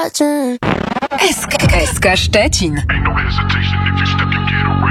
SK Szczecin. Ain't no hesitation if you step, you get arrested.